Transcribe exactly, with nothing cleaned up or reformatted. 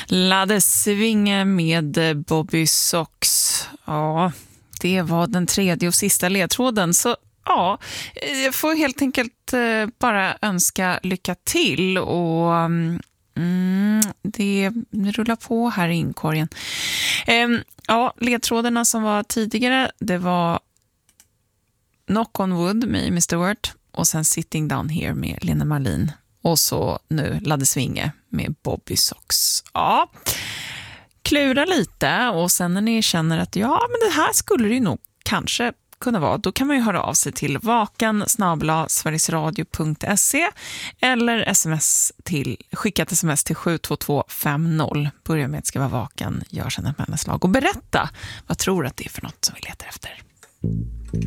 Ladde Svinge med Bobby Sox. Ja, det var den tredje och sista ledtråden. Så ja, jag får helt enkelt bara önska lycka till. Och mm, det rullar på här i inkorgen. Ehm, ja, ledtrådarna som var tidigare, det var Knock on Wood med Amy Stewart. Och sen Sitting Down Here med Lena Marlin. Och så nu Ladde Svinge med Bobby Sox. Ja, klura lite och sen när ni känner att ja, men det här skulle det ju nog kanske kunna vara, då kan man ju höra av sig till vakan snabel-a sverigesradio punkt se eller sms till, skicka ett sms till sju två två fem noll. Börja med att skriva vakan, gör sedan ett mellanslag och berätta vad tror att det är för något som vi letar efter.